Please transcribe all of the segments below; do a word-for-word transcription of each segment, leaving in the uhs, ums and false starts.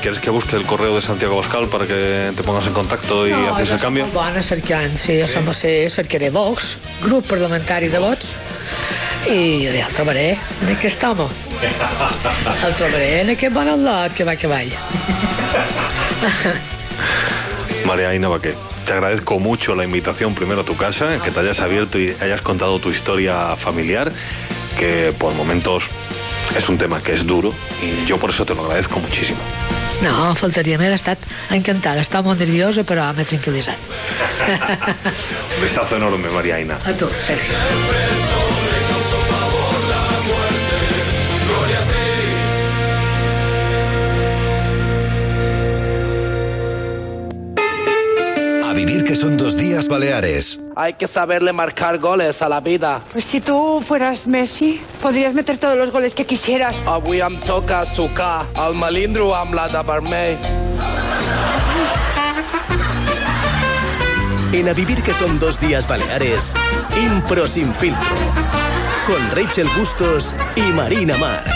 ¿Quieres que busque el correo de Santiago Abascal para que te pongas en contacto i no, haces el cambio? No, van a cercant, sí, jo som a ser, cercaré Vox, grup parlamentari de Vox, i ja el trobaré, en què estamos? El trobaré en aquest bon lot, que va, que vaya. María Aina Baqué, te agradezco mucho la invitación primero a tu casa, que te hayas abierto y hayas contado tu historia familiar, que por momentos es un tema que es duro y yo por eso te lo agradezco muchísimo. No, faltaria més, he estat encantada, estava molt nerviosa, però m'he tranquil·litzat. Un besazo enorme, María Aina. A tu, Sergio. A vivir que son dos días Baleares. Hay que saberle marcar goles a la vida. Pues si tú fueras Messi, podrías meter todos los goles que quisieras. Avui em toca sucar el melindro amb la de vermell. En A vivir que son dos días Baleares, Impro sin filtro, con Rachel Bustos y Marina Marc.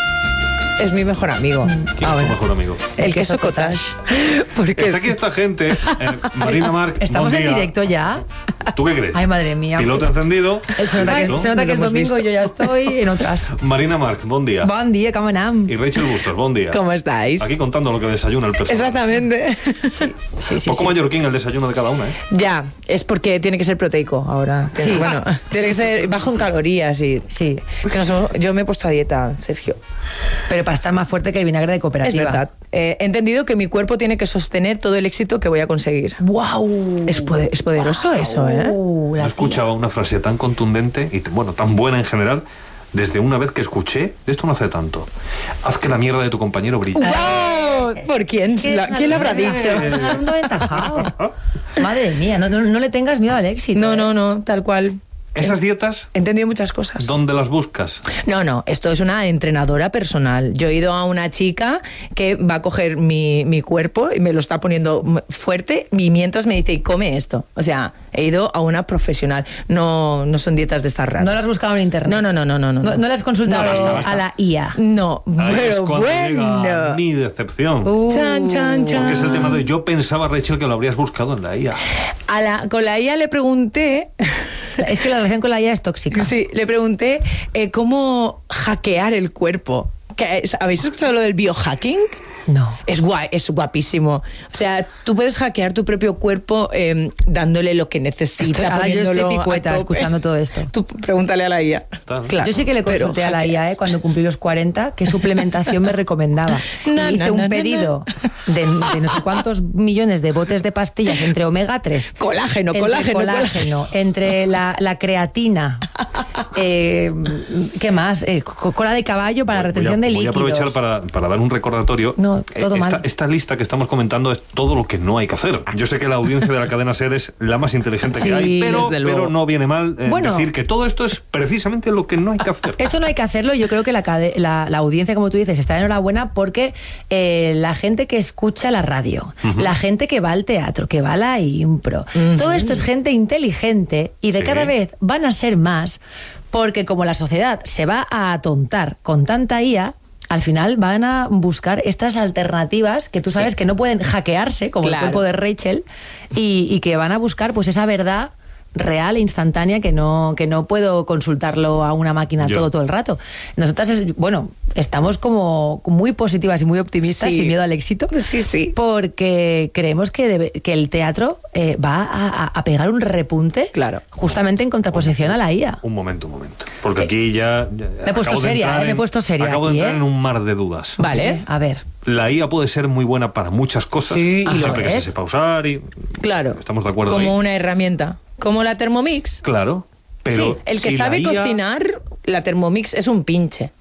Es mi mejor amigo. ¿Quién es tu mejor amigo? El queso cottage. Porque Está aquí esta gente, eh, Marina Marc. Estamos bon en dia. directo ya. ¿Tú qué crees? Ay, madre mía. Piloto encendido. Se nota que, ¿no? se nota que es Lo hemos domingo y visto. yo ya estoy en otras. Marina Marc, bon día. Buen día, ¿cómo anam? Y Rachel Bustos, bon día. ¿Cómo estáis? Aquí contando lo que desayuna el personal. Exactamente. Sí, sí, sí. Poco sí. mallorquín el desayuno de cada una, ¿eh? Ya, es porque tiene que ser proteico ahora. Sí. Bueno, tiene que ser bajo en calorías y sí. Que no somos- yo me he puesto a dieta, Sergio. Pero para estar más fuerte que el vinagre de Es cooperativa. verdad. Eh, he entendido que mi cuerpo tiene que sostener todo el éxito que voy a conseguir. ¡Wow! Es, poder- es poderoso eso, ¿eh? Uh, la No escuchaba una frase tan contundente y, bueno, tan buena en general desde una vez que escuché, esto no hace tanto, haz que la mierda de tu compañero brille. ¡Wow! ¿Por quién? Es que La- es una- ¿Quién lo habrá dicho? Es un mundo aventajado. Madre mía, no, no, no le tengas miedo al éxito. No, ¿eh? no, no, tal cual. Esas dietas, He entendido muchas cosas. ¿dónde las buscas? No, no, esto es una entrenadora personal. Yo he ido a una chica que va a coger mi, mi cuerpo y me lo está poniendo m- fuerte y mientras me dice, y come esto. O sea, he ido a una profesional. No, no son dietas de estas raras. No lo has buscado en internet. No, no, no, no, no. No, No, no le has consultado No, basta, basta. a la I A. No, Ahí es pero cuando bueno. llega mi decepción. Uh. Chan, chan, chan. Porque es el tema de yo pensaba, Rachel, que lo habrías buscado en la I A. A la, con la I A le pregunté... Es que la relación con la I A es tóxica. Sí, le pregunté eh, cómo hackear el cuerpo. ¿Qué es? ¿Habéis escuchado lo del biohacking? No. Es guay, es guapísimo. O sea, tú puedes hackear tu propio cuerpo eh, dándole lo que necesita. Estoy- ahora yo estoy poniéndolo a picueta tope. escuchando todo esto. Tú pregúntale a la I A. Claro, Yo sí que le pero consulté a la I A hackeas. eh, cuando cumplí los cuarenta qué suplementación me recomendaba. Na, Y hice na, un na, na, pedido de, de no sé cuántos millones de botes de pastillas entre omega tres, Colágeno, entre colágeno, colágeno, entre la, la creatina, eh, ¿qué más? Eh, co- cola de caballo para Voy a- retención de Voy a líquidos. aprovechar para, para dar un recordatorio. No, todo Eh, esta, mal. esta lista que estamos comentando es todo lo que no hay que hacer. Yo sé que la audiencia de la cadena SER es la más inteligente Sí, que hay, pero, desde luego. pero no viene mal eh, Bueno. decir que todo esto es precisamente lo que no hay que hacer. Esto no hay que hacerlo. Yo creo que la, cade- la, la audiencia, como tú dices, está de enhorabuena porque eh, la gente que escucha la radio, la gente que va al teatro, que va a la impro, todo esto es gente inteligente y de Sí. cada vez van a ser más porque como la sociedad se va a atontar con tanta I A, al final van a buscar estas alternativas que tú sabes Sí. que no pueden hackearse, como Claro. el cuerpo de Rachel, y, y que van a buscar pues esa verdad real e instantánea que no que no puedo consultarlo a una máquina Yo. todo todo el rato. Nosotras, es- bueno, estamos como muy positivas y muy optimistas, Sí. sin miedo al éxito, Sí, sí. porque creemos que, debe- que el teatro eh, va a, a- a pegar un repunte Claro. justamente en contraposición a la I A. Un momento, un momento. Porque aquí ya... ya Me he puesto acabo de seria, entrar eh, me he en- puesto seria Acabo aquí, de entrar eh. en un mar de dudas. Vale. A ver. La I A puede ser muy buena para muchas cosas, Sí, y siempre lo que es. se sepa usar y... Claro. Estamos de acuerdo Como ahí. una herramienta. Como la Thermomix. Claro, pero... Sí, el que si la sabe I A cocinar, la Thermomix es un pinche.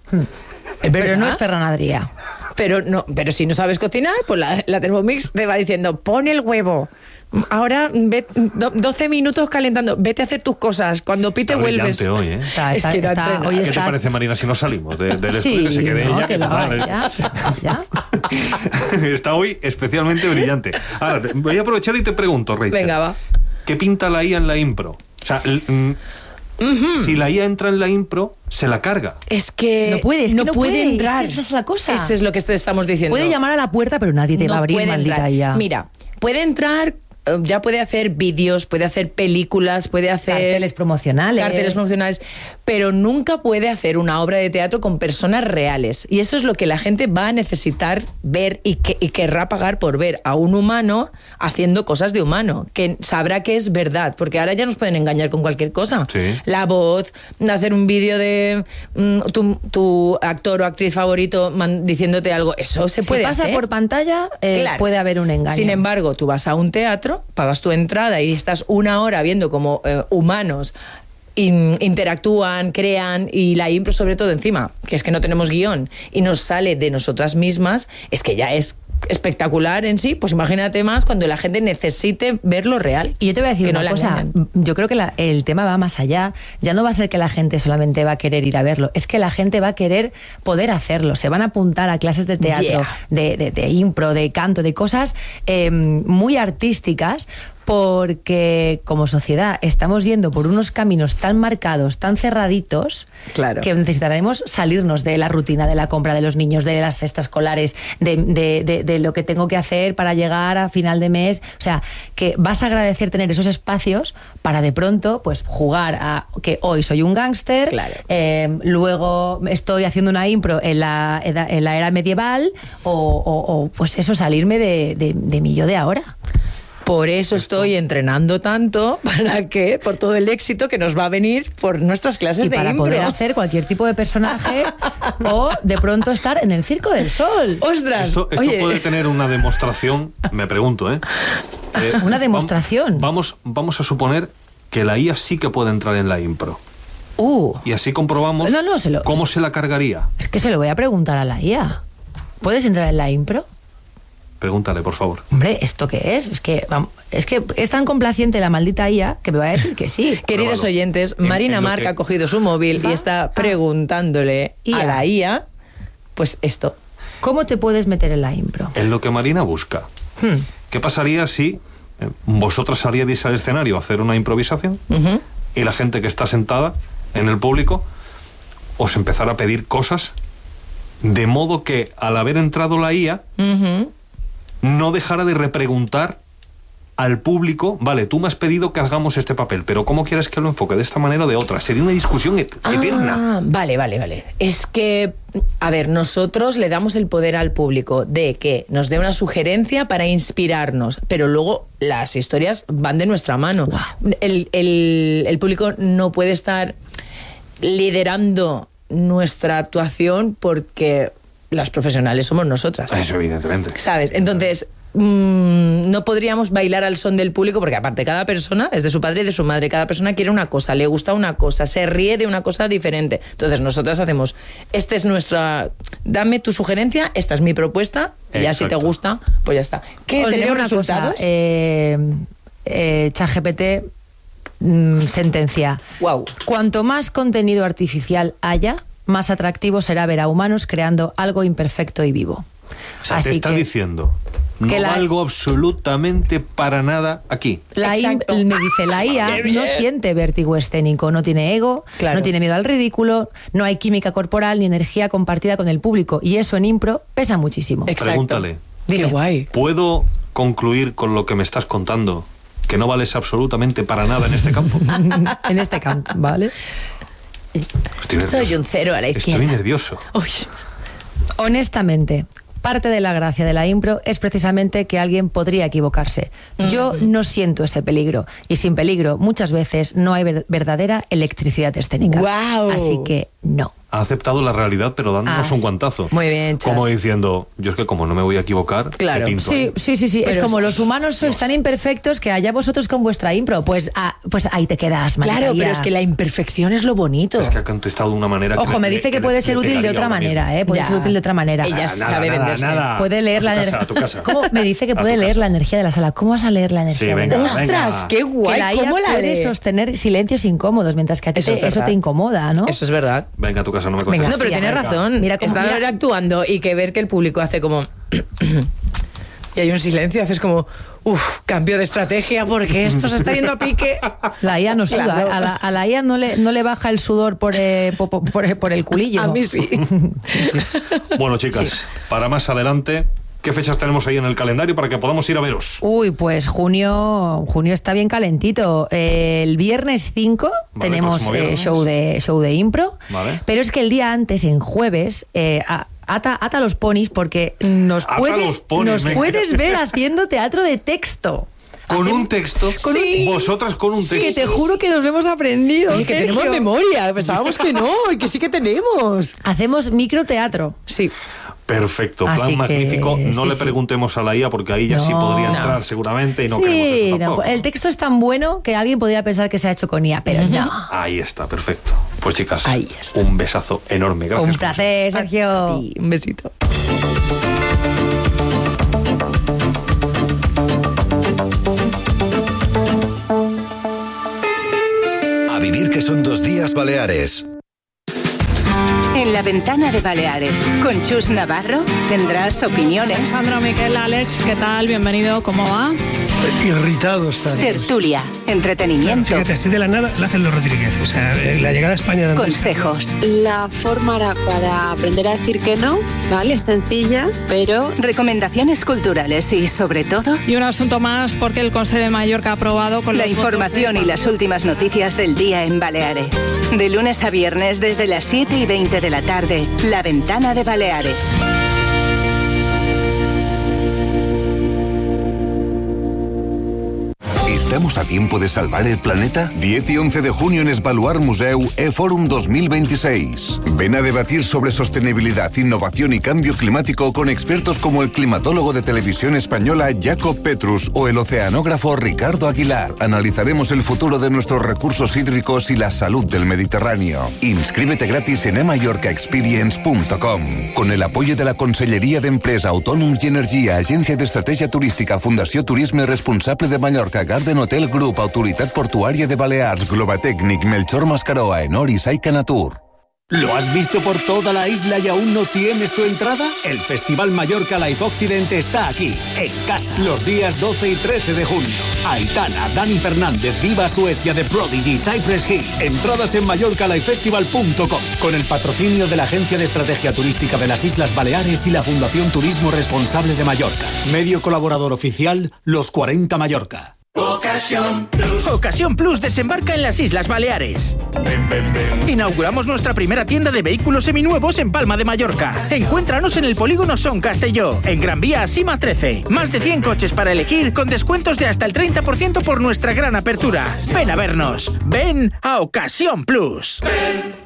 Pero verdad? no es Ferran Adrià. Pero no, pero si no sabes cocinar, pues la, la Thermomix te va diciendo, pon el huevo. Ahora ve, do- doce minutos calentando, vete a hacer tus cosas. Cuando pite Está vuelves. brillante hoy, ¿eh? Está- Es está- que era está- entrenada. hoy ¿Qué está- te parece, Marina, si no salimos de- del Sí, estudio? Que se quede no, ella, que que lo total, haga, ¿eh? ya, ya. Está hoy especialmente brillante. Ahora, te- voy a aprovechar y te pregunto, Rachel. Venga, va. ¿Qué pinta la I A en la impro? O sea, l- mm, Uh-huh. Si la I A entra en la impro, se la carga. Es que no puede, es que no, no puede, puede entrar. Es que esa es la cosa. Eso es lo que te estamos diciendo. Puede llamar a la puerta, pero nadie te no va a abrir, puede maldita entrar. I A. Mira, puede entrar, eh, ya puede hacer vídeos, puede hacer películas, puede hacer... Carteles promocionales. Carteles promocionales, pero nunca puede hacer una obra de teatro con personas reales. Y eso es lo que la gente va a necesitar ver y, que, y querrá pagar por ver a un humano haciendo cosas de humano, que sabrá que es verdad, porque ahora ya nos pueden engañar con cualquier cosa. Sí. La voz, hacer un vídeo de mm, tu, tu actor o actriz favorito man, diciéndote algo, eso se puede si pasa hacer. por pantalla, eh, Claro. puede haber un engaño. Sin embargo, tú vas a un teatro, pagas tu entrada y estás una hora viendo cómo eh, humanos in- interactúan, crean, y la impro sobre todo encima, que es que no tenemos guión y nos sale de nosotras mismas, es que ya es espectacular en sí. Pues imagínate más cuando la gente necesite verlo real. Y yo te voy a decir que no una la cosa, engañen. yo creo que la- el tema va más allá. Ya no va a ser que la gente solamente va a querer ir a verlo, es que la gente va a querer poder hacerlo. Se van a apuntar a clases de teatro, Yeah. de, de- de impro, de canto, de cosas eh, muy artísticas, porque como sociedad estamos yendo por unos caminos tan marcados, tan cerraditos, Claro. que necesitaremos salirnos de la rutina de la compra de los niños, de las cestas escolares, de, de- de- de lo que tengo que hacer para llegar a final de mes. O sea, que vas a agradecer tener esos espacios para de pronto pues jugar a que hoy soy un gángster, Claro. eh, luego estoy haciendo una impro en la, eda- en la era medieval, o, o- o, pues eso, salirme de, de, de mi yo de ahora. Por eso estoy entrenando tanto, para que, por todo el éxito que nos va a venir por nuestras clases Y de para impro. poder hacer cualquier tipo de personaje o de pronto estar en el Circo del Sol. ¡Ostras! Esto, esto Oye, puede tener una demostración, me pregunto, ¿eh? Eh, Una demostración. vam- Vamos, vamos a suponer que la I A sí que puede entrar en la impro. uh, Y así comprobamos No, no, se lo- cómo se la cargaría. Es que se lo voy a preguntar a la I A. ¿Puedes entrar en la impro? Pregúntale, por favor. Hombre, ¿esto qué es? Es que, vam- es que es tan complaciente la maldita I A que me va a decir que sí. queridos Pruébalo. oyentes, En- Marina en lo Marca que- ha cogido su móvil y está preguntándole I A. a la I A, pues esto. ¿Cómo te puedes meter en la impro? Es lo que Marina busca. Hmm. ¿Qué pasaría si eh, vosotras salierais al escenario a hacer una improvisación Ujú. y la gente que está sentada en el público os empezara a pedir cosas, de modo que al haber entrado la I A Ujú. no dejara de repreguntar al público, vale, tú me has pedido que hagamos este papel, pero ¿cómo quieres que lo enfoque? ¿De esta manera o de otra? Sería una discusión et- eterna. Ah, vale, vale, vale. Es que, a ver, nosotros le damos el poder al público de que nos dé una sugerencia para inspirarnos, pero luego las historias van de nuestra mano. El, el- el público no puede estar liderando nuestra actuación porque las profesionales somos nosotras. Eso, evidentemente. ¿Sabes? Entonces, mmm, no podríamos bailar al son del público porque aparte cada persona es de su padre y de su madre. Cada persona quiere una cosa, le gusta una cosa, se ríe de una cosa diferente. Entonces nosotras hacemos, esta es nuestra, dame tu sugerencia, esta es mi propuesta, y ya si te Exacto. gusta, pues ya está. ¿Qué? Os diré ¿Tenemos una resultados? cosa. Eh, eh, ChatGPT mm, sentencia. Wow. Cuanto más contenido artificial haya, más atractivo será ver a humanos creando algo imperfecto y vivo. O sea, te Así está que diciendo, no que la- valgo absolutamente para nada aquí. la I- Exacto. me dice la I A ¡Qué bien! no siente vértigo escénico, no tiene ego, Claro. no tiene miedo al ridículo, no hay química corporal ni energía compartida con el público, y eso en impro pesa muchísimo. Exacto. Pregúntale. Qué Dime. guay. ¿Puedo concluir con lo que me estás contando que no vales absolutamente para nada en este campo? En este campo, ¿vale? Estoy nervioso. Soy un cero a la izquierda. Estoy nervioso. Uy. Honestamente, parte de la gracia de la impro es precisamente que alguien podría equivocarse. Yo no siento ese peligro, y sin peligro muchas veces no hay ver- verdadera electricidad escénica. Guau. Así que no. Ha aceptado la realidad, pero dándonos Ah. un guantazo. Muy bien, Chat. Como diciendo, yo es que como no me voy a equivocar, Claro. ¿qué pinto Sí, ahí? sí, sí, sí. Es Pero como es- los humanos sois tan imperfectos que allá vosotros con vuestra impro. Pues, ah, pues ahí te quedas, Claro, maldita pero IA. es que la imperfección es lo bonito. Es que ha contestado de una manera que Ojo, le- me le- dice que le- puede ser le útil de pegaría otra ahora mismo. manera, ¿eh? Puede Ya. ser útil de otra manera. Ella Ah, sabe nada, venderse. nada. Puede leer A la tu casa, energía. a tu casa. ¿Cómo? Me dice que A puede tu leer casa. la energía de la sala. ¿Cómo vas a leer la energía Sí, de venga, la venga. sala? ¡Ostras, qué guay! Que la I A ¿Cómo la puede lee? sostener silencios incómodos, mientras que a ti Eso te- es eso verdad. te incomoda, ¿no? Eso es verdad. Venga a tu casa, no me Venga. contestes. No, pero Mira, tienes venga. razón. Mira cómo- Estar mira. actuando y que ver que el público hace como... y hay un silencio, haces como, uff, cambio de estrategia porque esto se está yendo a pique. La I A no suda, Claro. a, la, a la I A no le, no le baja el sudor por, eh, por, por, por el culillo. A mí sí. Bueno, chicas, Sí. para más adelante, ¿qué fechas tenemos ahí en el calendario para que podamos ir a veros? Uy, pues junio junio está bien calentito. Eh, el viernes cinco Vale, tenemos próximo eh, viernes. show de show de impro. Vale. Pero es que el día antes, en jueves, eh, a- ata, ata los ponis porque nos Ata puedes, los ponis, nos me puedes encanta. ver haciendo teatro de texto. Con un texto. Con un- Vosotras con un Sí, texto. que te juro que nos lo hemos aprendido. Oye, que Sergio. tenemos memoria, pensábamos que no, y que sí que tenemos. Hacemos microteatro. Sí. Perfecto, plan Así que, magnífico. No sí, le sí. preguntemos a la I A porque ahí ya sí No. podría No. entrar seguramente y no queremos Sí, eso no, tampoco. el texto es tan bueno que alguien podría pensar que se ha hecho con I A, pero no. Ahí está, perfecto. Pues chicas, Ahí está. un besazo enorme. Gracias. Un placer, Sergio. Y un besito. A vivir que son dos días Baleares. En la ventana de Baleares, con Chus Navarro, tendrás opiniones, Sandra, Miquel, Alex, ¿qué tal? Bienvenido, ¿cómo va? Irritado está. tertulia, entretenimiento, Fíjate, así de la nada la hacen los Rodríguez. O sea, eh, la llegada a España de Andrés consejos, La forma para aprender a decir que no, ¿vale? Es sencilla, pero recomendaciones culturales y, sobre todo, Y un asunto más porque el Consejo de Mallorca ha aprobado con la los votos información de- y las últimas noticias del día en Baleares. De lunes a viernes desde las siete y veinte de la tarde, La Ventana de Baleares. ¿Estamos a tiempo de salvar el planeta? diez y once de junio en Esbaluar Museu E-Forum dos mil veintiséis. Ven a debatir sobre sostenibilidad, innovación y cambio climático con expertos como el climatólogo de televisión española Jacob Petrus o el oceanógrafo Ricardo Aguilar. Analizaremos el futuro de nuestros recursos hídricos y la salud del Mediterráneo. Inscríbete gratis en e mallorca experience punto com. Con el apoyo de la Conselleria d'Empresa, Autònoms i Energia, Agència d'Estratègia Turística, Fundació Turisme Responsable de Mallorca, Garden Hotel Group, Autoritat Portuària de Balears, Globatècnic, Melchor Mascaró, Aenor y Saica Natur. ¿Lo has visto por toda la isla y aún no tienes tu entrada? El Festival Mallorca Life Occidente está aquí, en casa, los días doce y trece de junio. Aitana, Dani Fernández, Viva Suecia, The Prodigy, Cypress Hill. Entradas en mallorca life festival punto com, con el patrocinio de la Agencia de Estrategia Turística de las Islas Baleares y la Fundación Turismo Responsable de Mallorca. Medio colaborador oficial, Los cuarenta Mallorca. Ocasión Plus. Ocasión Plus desembarca en las Islas Baleares. Ven, ven, ven. Inauguramos nuestra primera tienda de vehículos seminuevos en Palma de Mallorca. Encuéntranos en el polígono Son Castelló, en Gran Vía Sima trece. Más de cien coches para elegir con descuentos de hasta el treinta por ciento por nuestra gran apertura. Ven a vernos. Ven a Ocasión Plus. Ven.